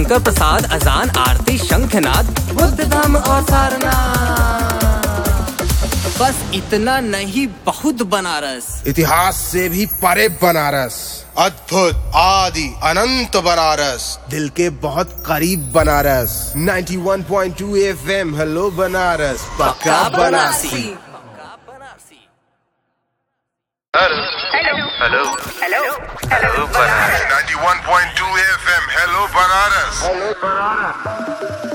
शंकर प्रसाद, अजान, आरती, शंखनाद, बुद्ध धाम और सारनाथ। बस इतना नहीं, बहुत बनारस। इतिहास से भी परे बनारस, अद्भुत, आदि, अनंत बनारस, दिल के बहुत करीब बनारस। 91.2 FM, हेलो बनारस, पक्का Banarasi. Hello hello hello hello Banaras 91.2 FM, hello Banaras.